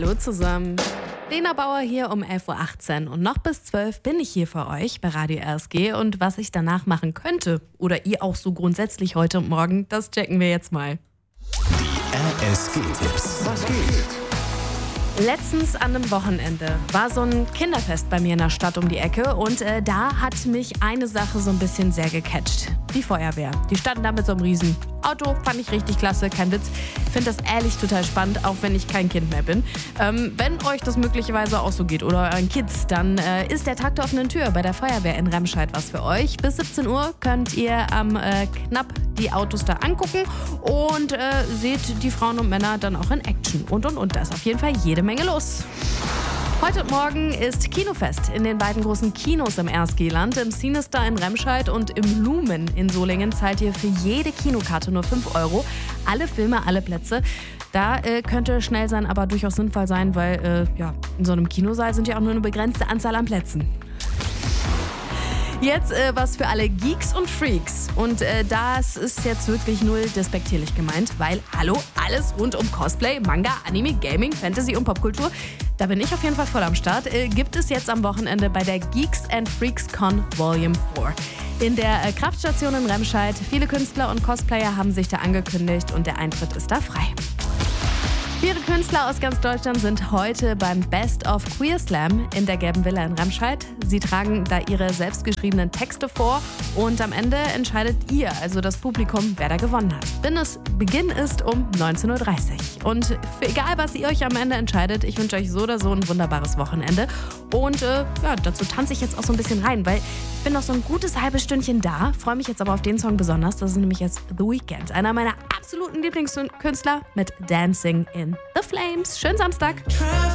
Hallo zusammen. Lena Bauer hier um 11.18 Uhr und noch bis 12 bin ich hier für euch bei Radio RSG und was ich danach machen könnte oder ihr auch so grundsätzlich heute und morgen, das checken wir jetzt mal. Die RSG-Tipps. Was geht? Letztens an einem Wochenende war so ein Kinderfest bei mir in der Stadt um die Ecke und da hat mich eine Sache so ein bisschen sehr gecatcht. Die Feuerwehr. Die standen da mit so einem riesen Auto, fand ich richtig klasse, kein Witz. Finde das ehrlich total spannend, auch wenn ich kein Kind mehr bin. Wenn euch das möglicherweise auch so geht oder euren Kids, dann ist der Tag der offenen Tür bei der Feuerwehr in Remscheid was für euch. Bis 17 Uhr könnt ihr am Knapp die Autos da angucken und seht die Frauen und Männer dann auch in Action. Und. Da ist auf jeden Fall jede Menge los. Heute und morgen ist Kinofest in den beiden großen Kinos im RSG-Land. Im Cinestar in Remscheid und im Lumen in Solingen zahlt ihr für jede Kinokarte nur 5 Euro. Alle Filme, alle Plätze. Da könnte schnell sein, aber durchaus sinnvoll sein, weil in so einem Kinosaal sind ja auch nur eine begrenzte Anzahl an Plätzen. Jetzt was für alle Geeks und Freaks. Und das ist jetzt wirklich null despektierlich gemeint, weil, hallo, alles rund um Cosplay, Manga, Anime, Gaming, Fantasy und Popkultur, da bin ich auf jeden Fall voll am Start, gibt es jetzt am Wochenende bei der Geeks and Freaks Con Volume 4. In der Kraftstation in Remscheid. Viele Künstler und Cosplayer haben sich da angekündigt und der Eintritt ist da frei. 4 Künstler aus ganz Deutschland sind heute beim Best of Queer Slam in der Gelben Villa in Remscheid. Sie tragen da ihre selbstgeschriebenen Texte vor und am Ende entscheidet ihr, also das Publikum, wer da gewonnen hat. Beginn ist um 19.30 Uhr. Und für egal, was ihr euch am Ende entscheidet, ich wünsche euch so oder so ein wunderbares Wochenende. Und dazu tanze ich jetzt auch so ein bisschen rein, weil ich bin noch so ein gutes halbes Stündchen da, freue mich jetzt aber auf den Song besonders. Das ist nämlich jetzt The Weeknd, einer meiner absoluten Lieblingskünstler mit Dancing in the Flames. Schönen Samstag!